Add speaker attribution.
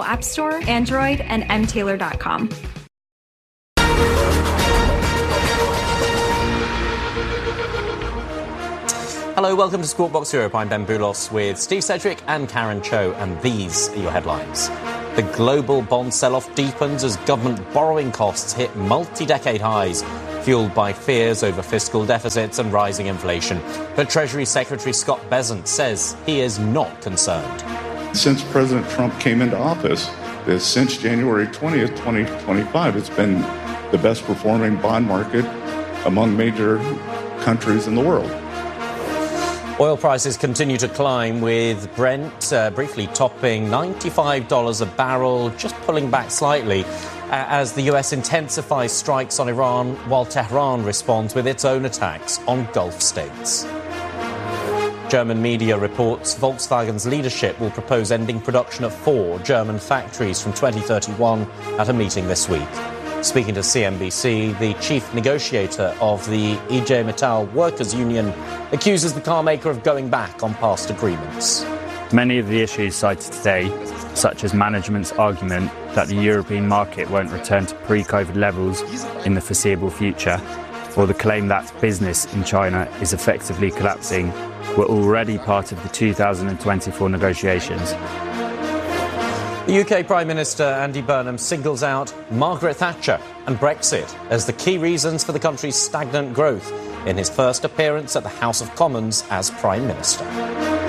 Speaker 1: App Store, Android, and mtaylor.com.
Speaker 2: Hello, welcome to Squawk Europe. I'm Ben Boulos with Steve Sedgwick and Karen Cho, and these are your headlines. The global bond sell-off deepens as government borrowing costs hit multi-decade highs, fueled by fears over fiscal deficits and rising inflation. But Treasury Secretary Scott Bessent says he is not concerned.
Speaker 3: Since President Trump came into office, since January 20th, 2025, it's been the best performing bond market among major countries in the world.
Speaker 2: Oil prices continue to climb, with Brent briefly topping $95 a barrel, just pulling back slightly as the US intensifies strikes on Iran while Tehran responds with its own attacks on Gulf states. German media reports Volkswagen's leadership will propose ending production at 4 German factories from 2031 at a meeting this week. Speaking to CNBC, the chief negotiator of the IG Metall Workers' Union accuses the car maker of going back on past agreements.
Speaker 4: Many of the issues cited today, such as management's argument that the European market won't return to pre-COVID levels in the foreseeable future, or the claim that business in China is effectively collapsing, were already part of the 2024 negotiations.
Speaker 2: The UK Prime Minister Andy Burnham singles out Margaret Thatcher and Brexit as the key reasons for the country's stagnant growth in his first appearance at the House of Commons as Prime Minister.